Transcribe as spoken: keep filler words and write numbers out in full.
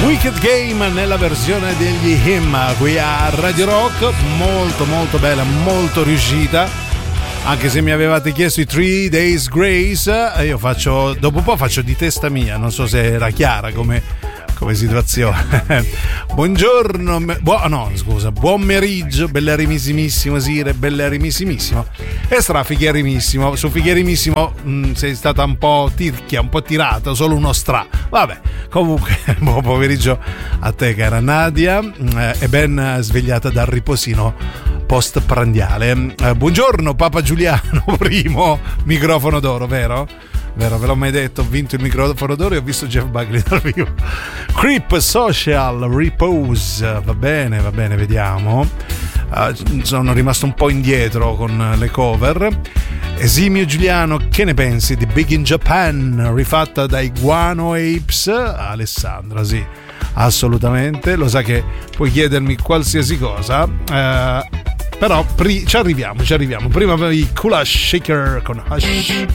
Wicked Game nella versione degli Him qui a Radio Rock, molto molto bella, molto riuscita, anche se mi avevate chiesto i Three Days Grace, io faccio, dopo un po' faccio di testa mia, non so se era chiara come, come situazione. Buongiorno, buo, no scusa, buon meriggio, bellerimissimissimo Sire, bellerimissimissimo e strafigherimissimo. Su figherimissimo mh, sei stata un po' tirchia, un po' tirata, solo uno stra. Vabbè, comunque buon pomeriggio a te cara Nadia, eh, e ben svegliata dal riposino post prandiale. Eh, buongiorno Papa Giuliano, primo microfono d'oro, vero? Vero, ve l'ho mai detto, ho vinto il microfono d'oro e ho visto Jeff Buckley dal vivo. Creep Social Repose, va bene, va bene, vediamo. Uh, sono rimasto un po' indietro con le cover. Esimio Giuliano, che ne pensi di Big in Japan, rifatta dai Guano Apes? Alessandra, sì, assolutamente. Lo sa che puoi chiedermi qualsiasi cosa, uh, però pri- ci arriviamo, ci arriviamo. Prima i Kula Shaker con Hush.